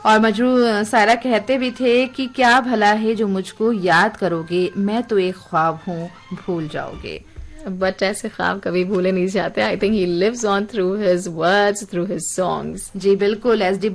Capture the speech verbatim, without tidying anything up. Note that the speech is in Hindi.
और मजरू सायरा कहते भी थे कि क्या भला है जो मुझको याद करोगे, मैं तो एक ख्वाब हूँ भूल जाओगे। बट ऐसे ख्वाब कभी भूले नहीं जाते। I think he lives on through his words, through his songs. जी बिल्कुल, एस डी